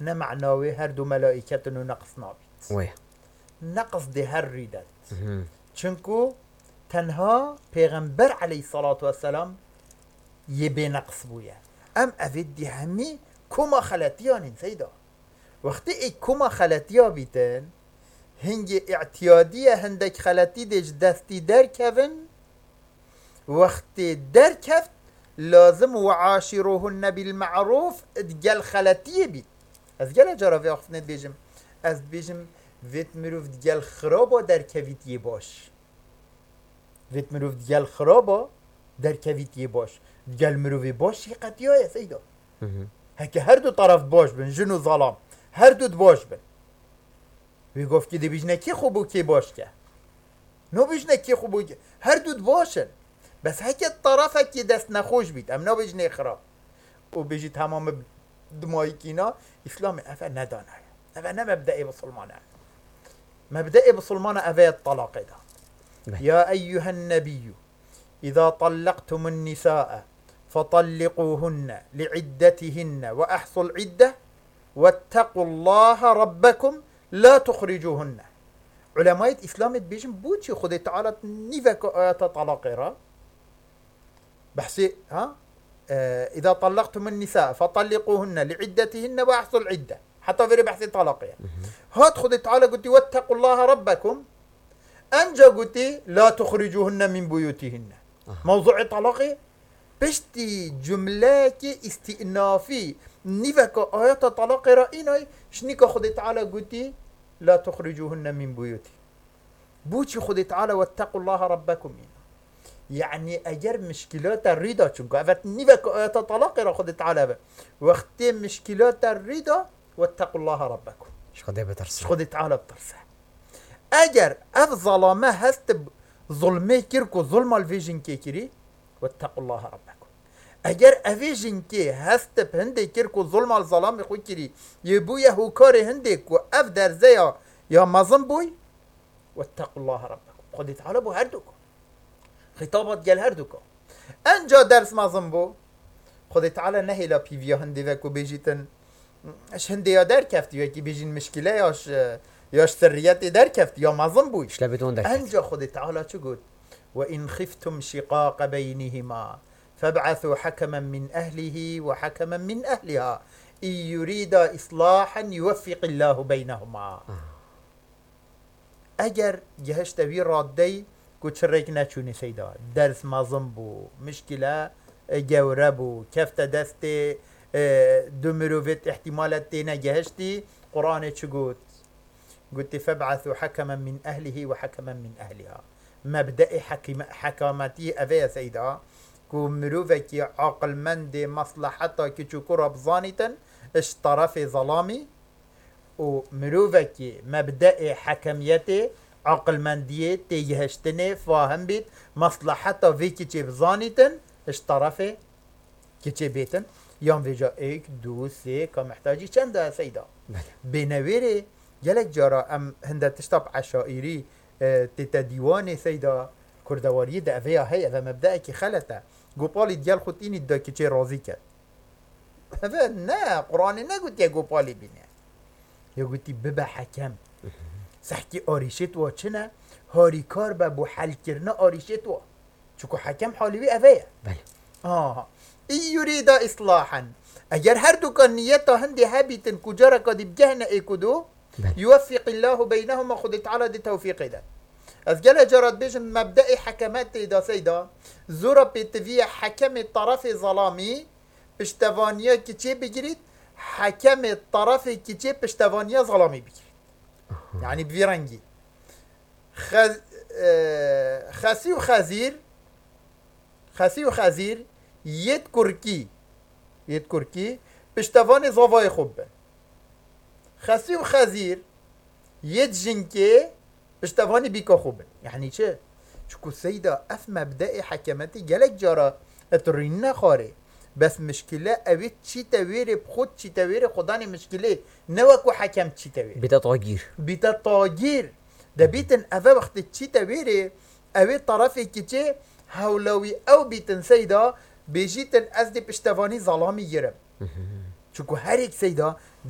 نمعناوي هردو ملائكة نقص نابت ويه نقص دي هر ريدت چونكو تنها پیغمبر عليه الصلاة والسلام يبي نقص بويا ام افيد دي همي كما خلاتيان سيدا وقتی ای كما خلاتيا بيتن هنگ اعتيادية هندك خلاتي ديش دستي در كفن وقتی در كفت لازم وعاشروهن بالمعروف ادقال خلاتية بيت از قال جارا في اخفنت بيجم از بيجم ویت مروف دقال خرابا در كويت باش ویت مروف دقال خرابا در كويت باش دقال مروف باش يقتيا يا سيدا هكا هر دو طرف باش بن جنو ظلام هر دو باش بن ويقف كده بيجنا كي خوبو كي باش كه نو بيجنا كي خوبو كي هر دو باشن بس هكا الطرف هكا دست نخوش بيت ام نو بيجنا خراب و بيجي تمام دماغي كينا اسلام افا ندانه افا نمبدأ بسلمانه مبدأ بسلمانه افا الطلاق ده يا أيها النبي إذا طلقتم النساء فطلقوهن لعدتهن وأحصوا العدة واتقوا الله ربكم لا تخرجوهن علماء الإسلام بيجم بوتشي خذ تعالى نيفك آيات طلاق را بحسي ها إذا طلقتم النساء فطلقوهن لعدتهن وأحصوا العدة حتى في بحث طلاق هات خذ تعالى قلت واتقوا الله ربكم أنجا قلت لا تخرجوهن من بيوتهن موضوع طلاقي بشتي جملة استئنافي نيفك آيات طلاق رأينا شنيك خذ تعالى قلت لا تخرجوهن من بيوتي بوتي خذ تعالى واتقوا الله ربكم يعني أجر مشكلات الرضا شنكو أفت نيفك آيات طلاق خذ تعالى وقت مشكلات الرضا واتقوا الله ربكم خذ تعالى بترسه اگر اف ظلامه هست ظلمه كيركو ظلم الفيجن كيكري واتقوا الله ربكم اگر افيجن كي هست بهندي كيركو ظلم الظلام خو كري يبويا هوكاري هندك واف درزيا يا مظن بوي واتقوا الله ربكم خدي تعالى بو هردوكو خطابات قال هردوكو انجا درس مظن بو خدي تعالى نهي لا بيفيا هندي وكو بيجيتن اش هندي يا در كفتي وكي بيجين مشكله ياش سريات در كفت يا مظن بوي انجا خذ تعالى شو قلت وإن خفتم شقاق بينهما فابعثوا حكما من أهله وحكما من أهلها إن يريد إصلاحا يوفق الله بينهما أجر جهشت بي رادي قلت شريكنا شوني سيدا درس مظن بو مشكلة جوربو كفت دستي دمروفت احتمالات تينا جهشتي قرآن شو قلت فابعثوا حكما من أهله وحكما من أهلها مبدأ حكامتي أفيا سيدا كو مروفك عقل مند مصلحتا كي تشكر بظانتا اشترف ظلامي ومروفك مبدأ حكميتي عقل مندية تيهشتني فاهم بيت مصلحتا في كي بظانتا اشترف كي بيتن يوم فيجا ايك دو سي كمحتاجي چند سيدا بنويري جلك جارا ام هنده تشتاب عشائري تتا ديواني سيدا كردواري دا افيا هي افا مبدأ كي خلطة قوبالي ديال خوتيني دا كي چه راضي كد افا نا قرآن نا قلت يا قوبالي بينا يا قلتي ببا حكم سحكي آريشت وا چنا هاري كار بابو حل كرنا آريشت وا چوكو حكم حالي بي افيا إن يريد إصلاحا اگر هر دو كان نيتا هندي هابيتن كجارة كدي بجهنا ايكودو يوفق الله بينهما خذ تعالى دي توفيق ده أسجل جرد بيجن مبدأ حكمات دا سيدا زورا بيتفيا حكم الطرف ظلامي بشتفانيا كيتشي بجريد حكم الطرف كيتشي بشتفانيا ظلامي بجريد يعني بفيرنجي خاسي وخزير يذكر كي بشتفاني ظواي خبن خاسي وخزير يتجنكي بشتفاني بيكا خوبن يعني چه شكو سيدا اف مبدأ حكمتي جالك جارا اترين خاري بس مشكلة اويت چي تاويري بخود چي تاويري خداني مشكلة نوكو حكم چي تاويري بيتا طاقير ده بيتن افا وقت چي تاويري اويت طرفي كي هولوي او بيتن سيدا بيجيتن ازدي بشتفاني ظلامي يرم شكو هريك سيدا